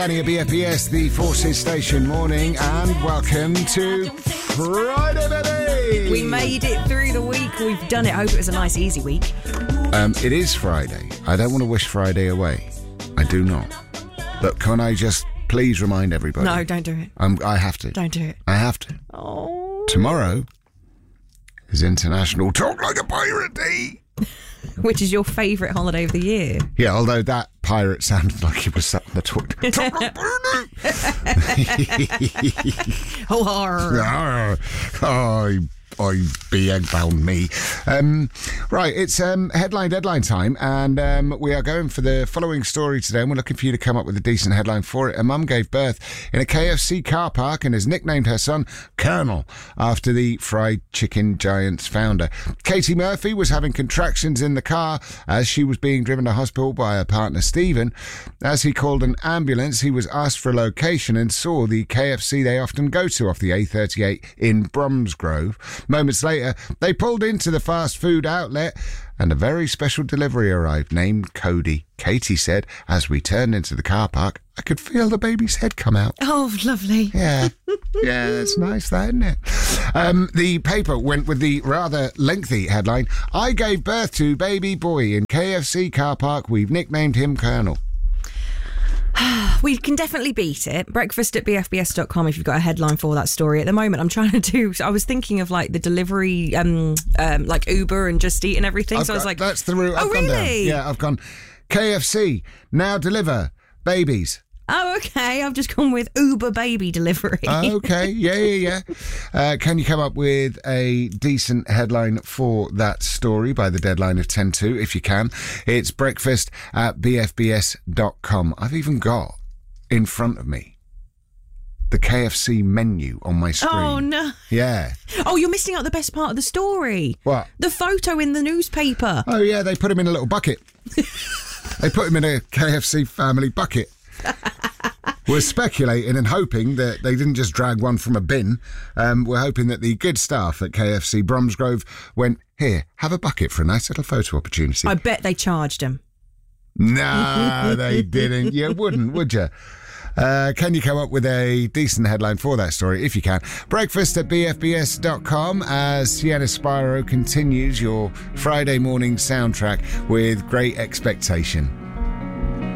Danny at BFBS, the Forces Station. Morning and welcome to Friday, baby! We made it through the week. We've done it. I hope it was a nice, easy week. It is Friday. I don't want to wish Friday away. I do not. But can I just please remind everybody? No, don't do it. I have to. Don't do it. I have to. Oh. Tomorrow is International Talk Like a Pirate Day. Which is your favourite holiday of the year? Yeah, although that pirate sounded like he was sat on the talk. I be egg-bound me. Right, it's headline deadline time, and we are going for the following story today, and we're looking for you to come up with a decent headline for it. A mum gave birth in a KFC car park and has nicknamed her son Colonel after the fried chicken giant's founder. Katie Murphy was having contractions in the car as she was being driven to hospital by her partner Stephen. As he called an ambulance, he was asked for a location and saw the KFC they often go to off the A38 in Bromsgrove. Moments later, they pulled into the fast food outlet and a very special delivery arrived named Cody. Katie said, as we turned into the car park, I could feel the baby's head come out. Oh, lovely. Yeah. Yeah, it's nice, that, isn't it? The paper went with the rather lengthy headline, I gave birth to baby boy in KFC car park. We've nicknamed him Colonel. We can definitely beat it. Breakfast at bfbs.com if you've got a headline for that story. At the moment, I'm trying to do... I was thinking of like the delivery, like Uber and Just Eat and everything. I was like... That's the route I've gone down. Really? Yeah, I've gone KFC, now deliver babies. Oh, okay. I've just gone with Uber baby delivery. Okay. Yeah. Can you come up with a decent headline for that story by the deadline of 10:02 if you can? It's breakfast at bfbs.com. I've even got in front of me the KFC menu on my screen. Oh, no. Yeah. Oh, you're missing out the best part of the story. What? The photo in the newspaper. Oh, yeah. They put him in a little bucket. They put him in a KFC family bucket. We're speculating and hoping that they didn't just drag one from a bin. We're hoping that the good staff at KFC Bromsgrove went, here, have a bucket for a nice little photo opportunity. I bet they charged him. No, they didn't. You wouldn't, would you? Can you come up with a decent headline for that story, if you can? Breakfast at bfbs.com as Sienna Spiro continues your Friday morning soundtrack with Great Expectation.